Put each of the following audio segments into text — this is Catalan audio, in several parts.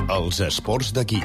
Els esports d'aquí.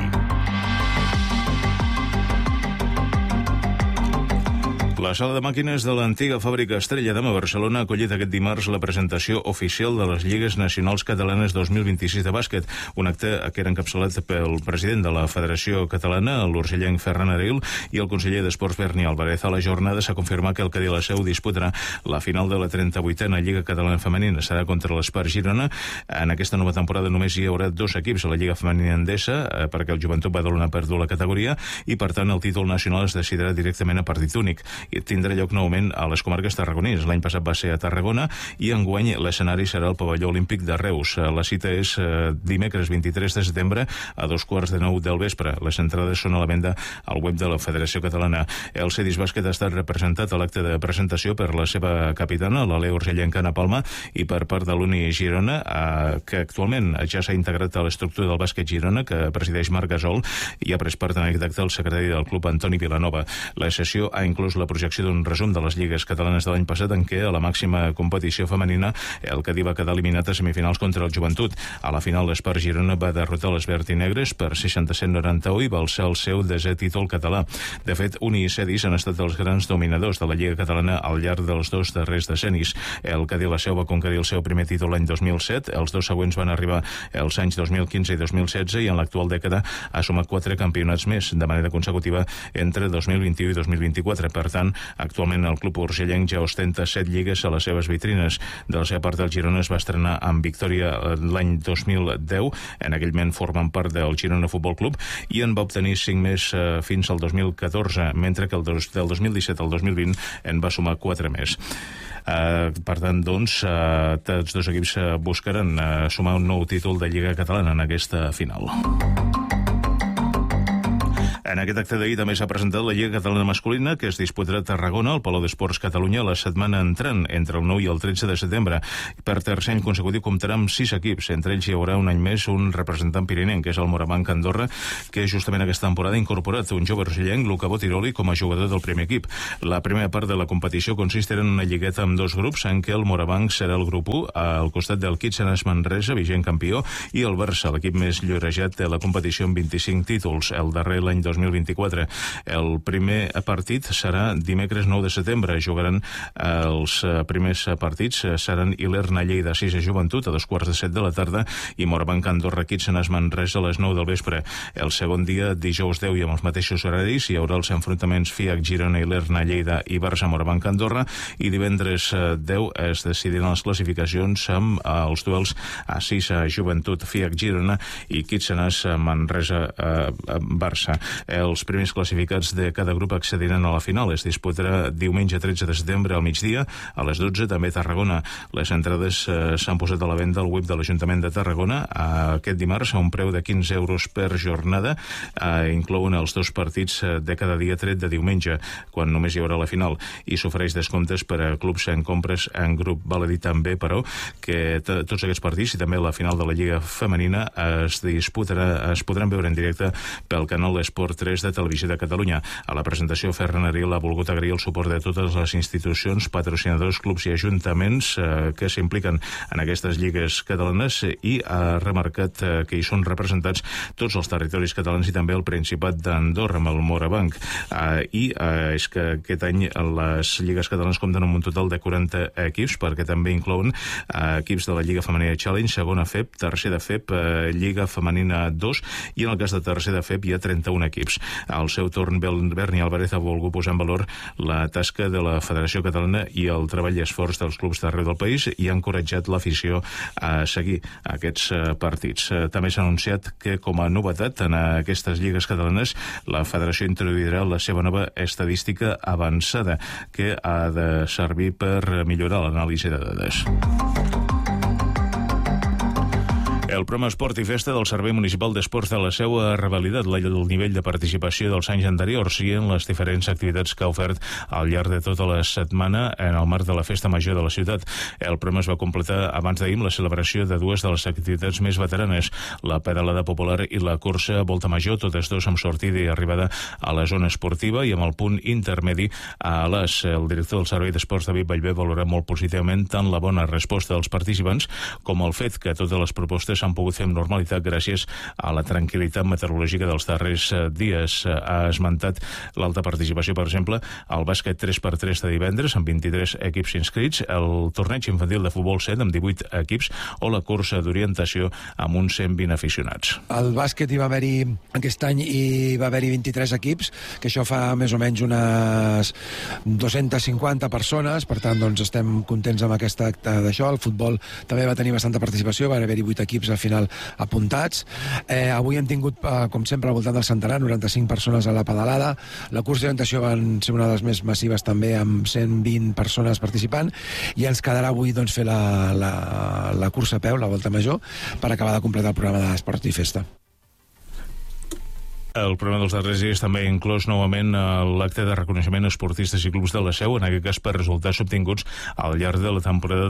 La sala de màquines de l'antiga fàbrica Estrella d'Am a Barcelona ha acollit aquest dimarts la presentació oficial de les Lligues Nacionals Catalanes 2026 de bàsquet, un acte que era encapçalat pel president de la Federació Catalana, l'urgellenc Ferran Aril, i el conseller d'Esports Berni Álvarez. A la jornada s'ha confirmat que el Cadí la Seu disputarà la final de la 38a Lliga Catalana Femenina. Serà contra l'Espart Girona. En aquesta nova temporada només hi haurà 2 equips a la Lliga Femenina Endesa, perquè el Joventut Badalona ha perdut la categoria, i per tant el títol nacional es decidirà directament a partit únic. I tindrà lloc novament a les comarques tarragonines. L'any passat va ser a Tarragona i enguany l'escenari serà el pavelló olímpic de Reus. La cita és dimecres 23 de setembre a 8:45 del vespre. Les entrades són a la venda al web de la Federació Catalana. El Cedis Bàsquet ha estat representat a l'acte de presentació per la seva capitana, la Leo Urgellenca Ana Palma, i per part de l'Uni Girona, que actualment ja s'ha integrat a l'estructura del bàsquet Girona, que presideix Marc Gasol, i ha pres part en aquest acte el secretari del club Antoni Vilanova. La sessió ha inclús la projecció d'un resum de les lligues catalanes de l'any passat, en què a la màxima competició femenina el Cadí va quedar eliminat a semifinals contra el Joventut. A la final l'Espart Girona va derrotar les vertinegres per 67-91 i va alçar el seu 10è títol català. De fet, Uni i Cedis han estat els grans dominadors de la Lliga Catalana al llarg dels 2 darrers decennis. El Cadí la Seu va conquerir el seu primer títol l'any 2007, els 2 següents van arribar els anys 2015 i 2016 i en l'actual dècada ha sumat 4 campionats més de manera consecutiva entre 2021 i 2024. Per tant, actualment el club urgellenc ja ostenta 7 lligues a les seves vitrines. De la seva part, el Girona es va estrenar amb victòria l'any 2010, en aquell moment formant part del Girona Futbol Club, i en va obtenir 5 més fins al 2014, mentre que del 2017 al 2020 en va sumar 4 més. Per tant, doncs, tots 2 equips buscaran sumar un nou títol de Lliga Catalana en aquesta final. En aquest acte d'ahir també s'ha presentat la Lliga Catalana Masculina, que es disputarà a Tarragona, al Palau d'Esports Catalunya, la setmana entrant, entre el 9 i el 13 de setembre. Per tercer any consecutiu comptarà amb 6 equips. Entre ells hi haurà un any més un representant pirinenc, que és el Morabanc Andorra, que justament aquesta temporada ha incorporat un jove urgellenc, Luca Botiroli, com a jugador del primer equip. La primera part de la competició consistirà en una lligueta amb 2 grups, en què el Morabanc serà el grup 1, al costat del Kitchener Manresa, vigent campió, i el Barça, l'equip més llorejat de la competició amb 25 títols, el darrer l'any 2024. El primer partit serà dimecres 9 de setembre. Jugaran els primers partits, seran Ilerna Lleida 6 a Joventut a 2:15 de la tarda i Morabanc Andorra Kitchener Manresa a les 9 del vespre. El segon dia, dijous 10 i amb els mateixos horaris, hi haurà els enfrontaments FIAC Girona, Ilerna Lleida i Barça Morabanc Andorra, i divendres 10 es decidiran les classificacions amb els duels a 6 a Joventut FIAC Girona i Kitchener Manresa Barça. Els primers classificats de cada grup accediran a la final. Es disputarà diumenge 13 de setembre al migdia, a les 12, també a Tarragona. Les entrades s'han posat a la venda al web de l'Ajuntament de Tarragona aquest dimarts a un preu de 15 euros per jornada. Inclouen els 2 partits de cada dia tret de diumenge, quan només hi haurà la final, i s'ofereix descomptes per a clubs en compres en grup. Val a dir també, però, que tots aquests partits i també la final de la Lliga Femenina es podran veure en directe pel canal Esport 3 de Televisió de Catalunya. A la presentació, Ferran Aril ha volgut agrair el suport de totes les institucions, patrocinadors, clubs i ajuntaments que s'impliquen en aquestes lligues catalanes, i ha remarcat que hi són representats tots els territoris catalans i també el Principat d'Andorra amb el Morabanc. És que aquest any les lligues catalanes compten amb un total de 40 equips, perquè també inclouen equips de la Lliga Femenina Challenge, segona FEP, tercera FEP, Lliga Femenina 2, i en el cas de tercera FEP hi ha 31 equips. Al seu torn, Berni Álvarez ha volgut posar en valor la tasca de la Federació Catalana i el treball i esforç dels clubs d'arreu del país, i ha encoratjat l'afició a seguir aquests partits. També s'ha anunciat que, com a novetat en aquestes lligues catalanes, la Federació introduirà la seva nova estadística avançada, que ha de servir per millorar l'anàlisi de dades. El programa Esport i Festa del Servei Municipal d'Esports de la Seu ha revalidat el nivell de participació dels anys anteriors i en les diferents activitats que ha ofert al llarg de tota la setmana en el marc de la Festa Major de la ciutat. El programa es va completar abans d'ahir amb la celebració de 2 de les activitats més veteranes, la pedalada popular i la cursa Volta Major, totes 2 amb sortida i arribada a la zona esportiva i amb el punt intermedi a Alàs. El director del Servei d'Esports, David Vallvé, valora molt positivament tant la bona resposta dels participants com el fet que totes les propostes s'han pogut fer amb normalitat gràcies a la tranquil·litat meteorològica dels darrers dies. Ha esmentat l'alta participació, per exemple, al bàsquet 3x3 de divendres, amb 23 equips inscrits, el torneig infantil de futbol 7 amb 18 equips o la cursa d'orientació amb uns 120 aficionats. Al bàsquet hi va haver-hi, aquest any hi va haver-hi 23 equips, que això fa més o menys unes 250 persones, per tant, doncs estem contents amb aquest acte d'això. El futbol també va tenir bastanta participació, van haver-hi 8 equips al final apuntats. Avui hem tingut, com sempre, al voltant del centenar, 95 persones a la pedalada. La cursa d'orientació van ser una de les més massives també, amb 120 persones participant, i ens quedarà avui doncs, fer la cursa a peu, la volta major, per acabar de completar el programa d'Esport i Festa. El programa dels darrers dies també ha inclòs novament l'acte de reconeixement a esportistes i clubs de la Seu, en aquest cas per resultats obtinguts al llarg de la temporada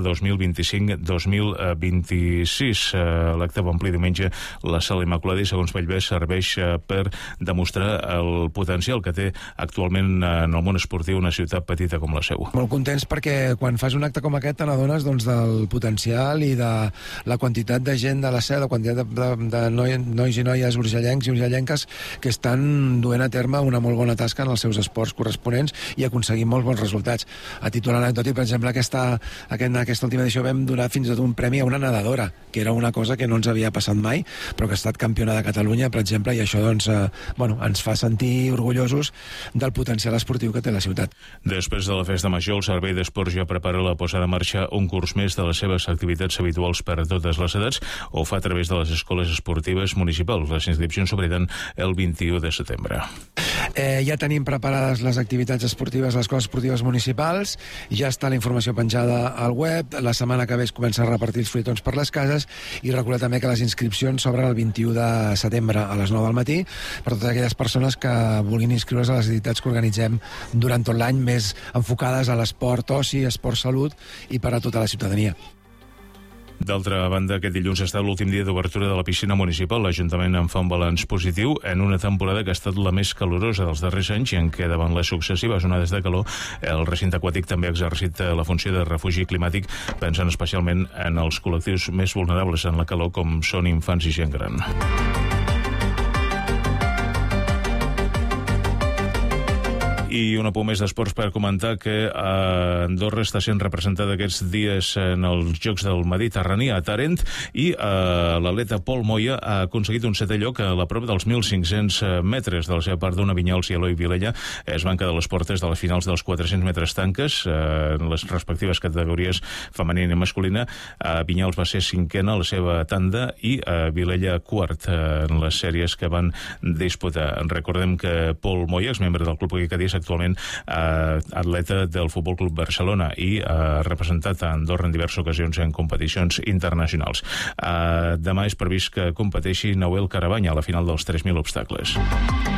2025-2026. L'acte va omplir diumenge la Sala Immaculada i, segons Vallvé, serveix per demostrar el potencial que té actualment en el món esportiu una ciutat petita com la Seu. Molt contents perquè quan fas un acte com aquest te n'adones doncs, del potencial i de la quantitat de gent de la Seu, la quantitat de nois i noies urgellencs i urgellenques que estan duent a terme una molt bona tasca en els seus esports corresponents i aconseguint molts bons resultats. A títol anecdòtic, per exemple, aquesta última edició vam donar fins i tot un premi a una nedadora, que era una cosa que no ens havia passat mai, però que ha estat campiona de Catalunya, per exemple, i això doncs, ens fa sentir orgullosos del potencial esportiu que té la ciutat. Després de la festa major, el Servei d'Esports ja prepara la posada en marxa un curs més de les seves activitats habituals per a totes les edats, o fa a través de les escoles esportives municipals. Les inscripcions s'obriran el 21 de setembre. Ja tenim preparades les activitats esportives a les escoles esportives municipals, ja està la informació penjada al web, la setmana que ve es comença a repartir els fulletons per les cases, i recordar també que les inscripcions s'obren el 21 de setembre a les 9 del matí per totes aquelles persones que vulguin inscriure's a les activitats que organitzem durant tot l'any, més enfocades a l'esport, oci, esport, salut i per a tota la ciutadania. D'altra banda, aquest dilluns ha estat l'últim dia d'obertura de la piscina municipal. L'Ajuntament en fa un balanç positiu en una temporada que ha estat la més calorosa dels darrers anys i en què, davant les successives onades de calor, el recinte aquàtic també ha exercit la funció de refugi climàtic, pensant especialment en els col·lectius més vulnerables en la calor, com són infants i gent gran. I un apunt més d'esports per comentar que Andorra està sent representada aquests dies en els Jocs del Mediterrani a Tarent, i l'atleta Pol Moya ha aconseguit un setè lloc a la prova dels 1.500 metres. De la seva part, Dona Vinyals i Eloi Vilella es van quedar a les portes de les finals dels 400 metres tanques en les respectives categories femenina i masculina. Vinyals va ser cinquena a la seva tanda i Vilella quart en les sèries que van disputar. Recordem que Pol Moya és membre del club Cadis, actualment atleta del Futbol Club Barcelona, i ha representat a Andorra en diverses ocasions en competicions internacionals. Demà és previst que competeixi Noel Carabanya a la final dels 3.000 obstacles.